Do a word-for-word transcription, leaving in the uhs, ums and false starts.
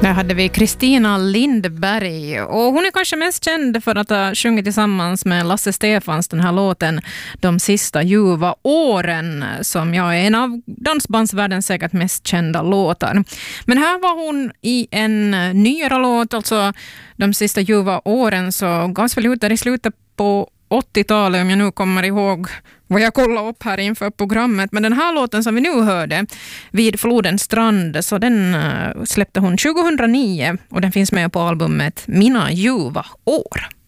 Där hade vi Kristina Lindberg och hon är kanske mest känd för att ha sjungit tillsammans med Lasse Stefans den här låten De sista ljuva åren, som jag är en av dansbandsvärldens säkert mest kända låtar. Men här var hon i en nyare låt, alltså De sista ljuva åren, så gavs väl ut där i slutet på åttiotalet, om jag nu kommer ihåg vad jag kollade upp här inför programmet. Men den här låten som vi nu hörde, Vid flodens strand, så den släppte hon tjugohundranio och den finns med på albumet Mina ljuva år.